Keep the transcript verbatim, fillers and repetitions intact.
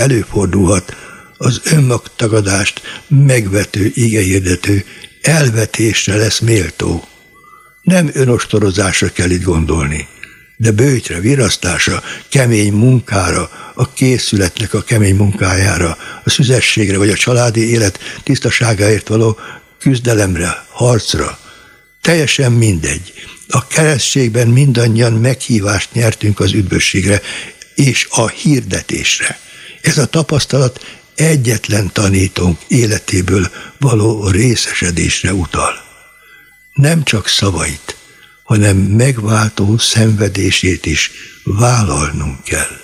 előfordulhat az önmagtagadást megvető, igehirdető elvetésre lesz méltó. Nem önostorozásra kell itt gondolni, de böjtre, virasztásra, kemény munkára, a készületnek a kemény munkájára, a szüzességre vagy a családi élet tisztaságáért való küzdelemre, harcra. Teljesen mindegy. A keresztségben mindannyian meghívást nyertünk az üdvösségre és a hirdetésre. Ez a tapasztalat egyetlen tanítónk életéből való részesedésre utal. Nem csak szavait, hanem megváltó szenvedését is vállalnunk kell.